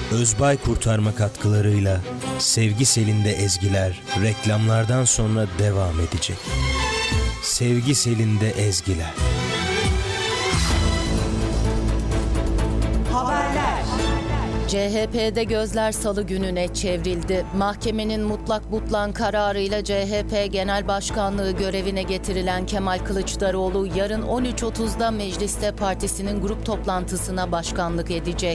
Özbay Kurtarma katkılarıyla Sevgi Selinde ezgiler reklamlardan sonra devam edecek. Sevgi Selinde ezgiler. Haberler. CHP'de gözler salı gününe çevrildi. Mahkemenin mutlak butlan kararıyla CHP Genel Başkanlığı görevine getirilen Kemal Kılıçdaroğlu yarın 13.30'da mecliste partisinin grup toplantısına başkanlık edecek.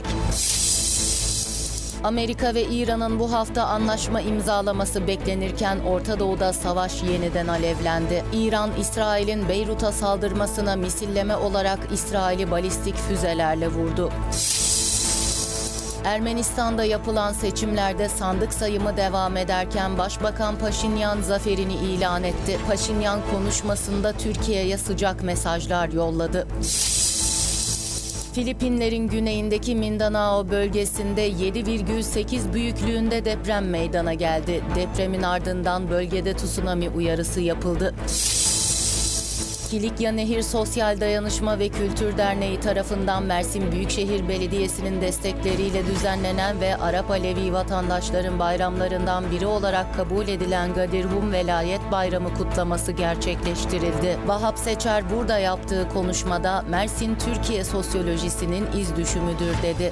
Amerika ve İran'ın bu hafta anlaşma imzalaması beklenirken Orta Doğu'da savaş yeniden alevlendi. İran, İsrail'in Beyrut'a saldırmasına misilleme olarak İsrail'i balistik füzelerle vurdu. Ermenistan'da yapılan seçimlerde sandık sayımı devam ederken Başbakan Paşinyan zaferini ilan etti. Paşinyan konuşmasında Türkiye'ye sıcak mesajlar yolladı. Filipinlerin güneyindeki Mindanao bölgesinde 7,8 büyüklüğünde deprem meydana geldi. Depremin ardından bölgede tsunami uyarısı yapıldı. Kilikya Nehir Sosyal Dayanışma ve Kültür Derneği tarafından Mersin Büyükşehir Belediyesi'nin destekleriyle düzenlenen ve Arap Alevi vatandaşların bayramlarından biri olarak kabul edilen Gadirhum Velayet Bayramı kutlaması gerçekleştirildi. Vahap Seçer burada yaptığı konuşmada Mersin Türkiye sosyolojisinin iz düşümüdür dedi.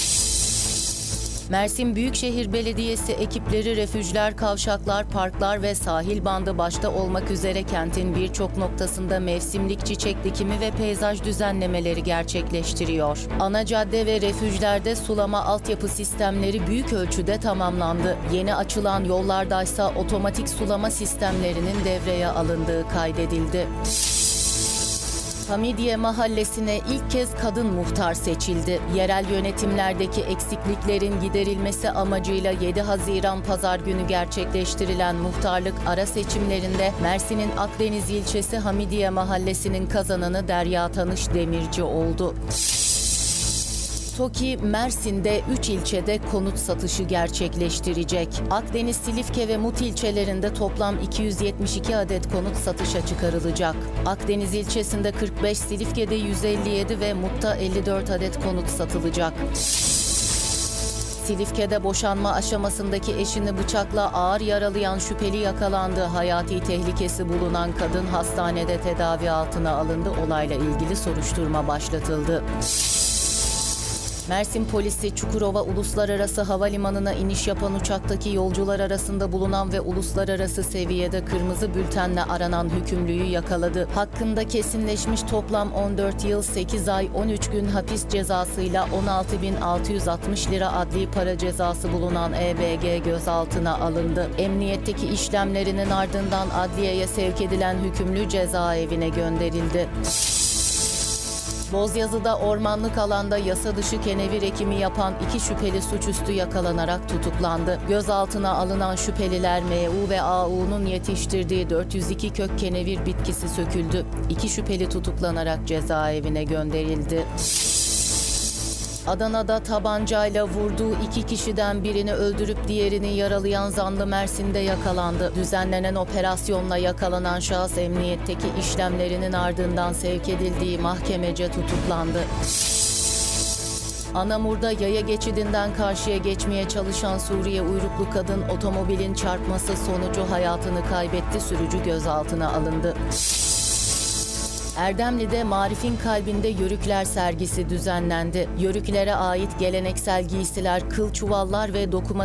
Mersin Büyükşehir Belediyesi ekipleri refüjler, kavşaklar, parklar ve sahil bandı başta olmak üzere kentin birçok noktasında mevsimlik çiçek dikimi ve peyzaj düzenlemeleri gerçekleştiriyor. Ana cadde ve refüjlerde sulama altyapı sistemleri büyük ölçüde tamamlandı. Yeni açılan yollardaysa otomatik sulama sistemlerinin devreye alındığı kaydedildi. Hamidiye Mahallesi'ne ilk kez kadın muhtar seçildi. Yerel yönetimlerdeki eksikliklerin giderilmesi amacıyla 7 Haziran Pazar günü gerçekleştirilen muhtarlık ara seçimlerinde Mersin'in Akdeniz ilçesi Hamidiye Mahallesi'nin kazananı Derya Tanış Demirci oldu. TOKİ, Mersin'de 3 ilçede konut satışı gerçekleştirecek. Akdeniz, Silifke ve Mut ilçelerinde toplam 272 adet konut satışa çıkarılacak. Akdeniz ilçesinde 45, Silifke'de 157 ve Mut'ta 54 adet konut satılacak. Silifke'de boşanma aşamasındaki eşini bıçakla ağır yaralayan şüpheli yakalandı. Hayati tehlikesi bulunan kadın hastanede tedavi altına alındı. Olayla ilgili soruşturma başlatıldı. Mersin polisi Çukurova Uluslararası Havalimanı'na iniş yapan uçaktaki yolcular arasında bulunan ve uluslararası seviyede kırmızı bültenle aranan hükümlüyü yakaladı. Hakkında kesinleşmiş toplam 14 yıl 8 ay 13 gün hapis cezasıyla 16.660 lira adli para cezası bulunan EBG gözaltına alındı. Emniyetteki işlemlerinin ardından adliyeye sevk edilen hükümlü cezaevine gönderildi. Bozyazı'da ormanlık alanda yasa dışı kenevir ekimi yapan 2 şüpheli suçüstü yakalanarak tutuklandı. Gözaltına alınan şüpheliler MU ve AU'nun yetiştirdiği 402 kök kenevir bitkisi söküldü. 2 şüpheli tutuklanarak cezaevine gönderildi. Adana'da tabancayla vurduğu 2 kişiden birini öldürüp diğerini yaralayan zanlı Mersin'de yakalandı. Düzenlenen operasyonla yakalanan şahıs emniyetteki işlemlerinin ardından sevk edildiği mahkemece tutuklandı. Anamur'da yaya geçidinden karşıya geçmeye çalışan Suriye uyruklu kadın otomobilin çarpması sonucu hayatını kaybetti. Sürücü gözaltına alındı. Erdemli'de Marif'in kalbinde yörükler sergisi düzenlendi. Yörüklere ait geleneksel giysiler, kıl çuvallar ve dokuma